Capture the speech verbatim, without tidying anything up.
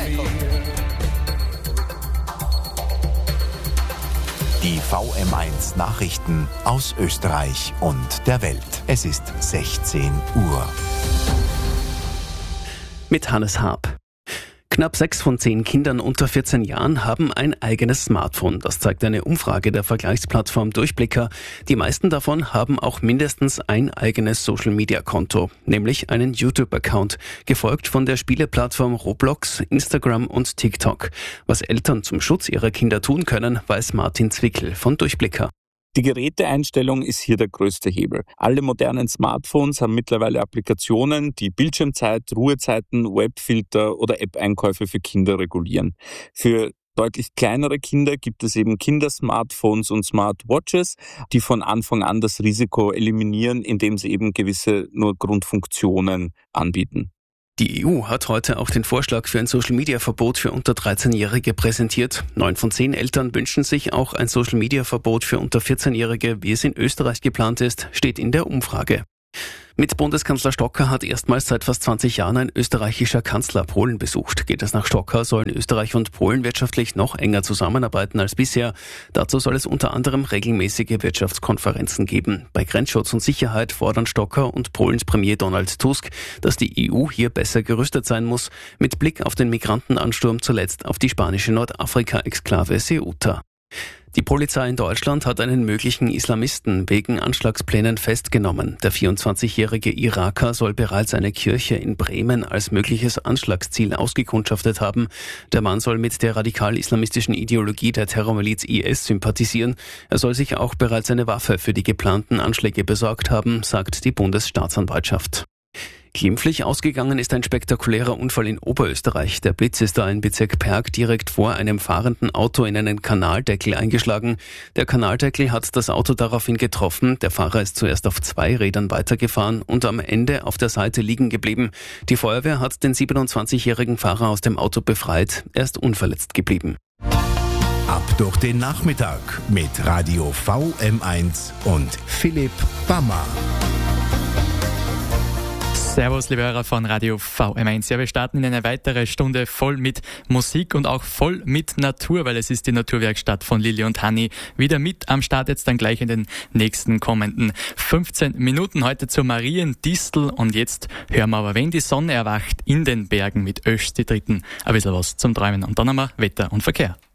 Die V M eins Nachrichten aus Österreich und der Welt. Es ist sechzehn Uhr. Mit Hannes Haab. Knapp sechs von zehn Kindern unter vierzehn Jahren haben ein eigenes Smartphone. Das zeigt eine Umfrage der Vergleichsplattform Durchblicker. Die meisten davon haben auch mindestens ein eigenes Social-Media-Konto, nämlich einen YouTube-Account, gefolgt von der Spieleplattform Roblox, Instagram und TikTok. Was Eltern zum Schutz ihrer Kinder tun können, weiß Martin Zwickel von Durchblicker. Die Geräteeinstellung ist hier der größte Hebel. Alle modernen Smartphones haben mittlerweile Applikationen, die Bildschirmzeit, Ruhezeiten, Webfilter oder App-Einkäufe für Kinder regulieren. Für deutlich kleinere Kinder gibt es eben Kindersmartphones und Smartwatches, die von Anfang an das Risiko eliminieren, indem sie eben gewisse nur Grundfunktionen anbieten. Die E U hat heute auch den Vorschlag für ein Social-Media-Verbot für unter dreizehnjährige präsentiert. Neun von zehn Eltern wünschen sich auch ein Social-Media-Verbot für unter vierzehnjährige, wie es in Österreich geplant ist, steht in der Umfrage. Mit Bundeskanzler Stocker hat erstmals seit fast zwanzig Jahren ein österreichischer Kanzler Polen besucht. Geht es nach Stocker, sollen Österreich und Polen wirtschaftlich noch enger zusammenarbeiten als bisher. Dazu soll es unter anderem regelmäßige Wirtschaftskonferenzen geben. Bei Grenzschutz und Sicherheit fordern Stocker und Polens Premier Donald Tusk, dass die E U hier besser gerüstet sein muss, mit Blick auf den Migrantenansturm zuletzt auf die spanische Nordafrika-Exklave Ceuta. Die Polizei in Deutschland hat einen möglichen Islamisten wegen Anschlagsplänen festgenommen. Der vierundzwanzigjährige Iraker soll bereits eine Kirche in Bremen als mögliches Anschlagsziel ausgekundschaftet haben. Der Mann soll mit der radikal-islamistischen Ideologie der Terrormiliz I S sympathisieren. Er soll sich auch bereits eine Waffe für die geplanten Anschläge besorgt haben, sagt die Bundesstaatsanwaltschaft. Glimpflich ausgegangen ist ein spektakulärer Unfall in Oberösterreich. Der Blitz ist da in Bezirk Perg direkt vor einem fahrenden Auto in einen Kanaldeckel eingeschlagen. Der Kanaldeckel hat das Auto daraufhin getroffen. Der Fahrer ist zuerst auf zwei Rädern weitergefahren und am Ende auf der Seite liegen geblieben. Die Feuerwehr hat den siebenundzwanzigjährigen Fahrer aus dem Auto befreit. Er ist unverletzt geblieben. Ab durch den Nachmittag mit Radio V M eins und Philipp Bammer. Servus, liebe Hörer von Radio V M eins. Ja, wir starten in eine weitere Stunde voll mit Musik und auch voll mit Natur, weil es ist die Naturwerkstatt von Lilly und Hanni wieder mit am Start, jetzt dann gleich in den nächsten kommenden fünfzehn Minuten. Heute zur Mariendistel und jetzt hören wir aber, wenn die Sonne erwacht, in den Bergen mit Ösch die Dritten ein bisschen was zum Träumen. Und dann haben wir Wetter und Verkehr.